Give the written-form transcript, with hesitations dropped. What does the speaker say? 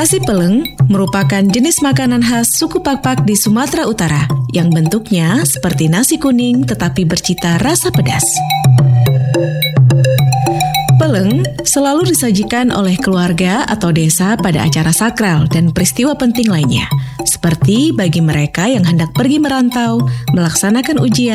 Nasi peleng merupakan jenis makanan khas suku Pakpak di Sumatera Utara yang bentuknya seperti nasi kuning tetapi bercita rasa pedas. Peleng selalu disajikan oleh keluarga atau desa pada acara sakral dan peristiwa penting lainnya, seperti bagi mereka yang hendak pergi merantau, melaksanakan ujian,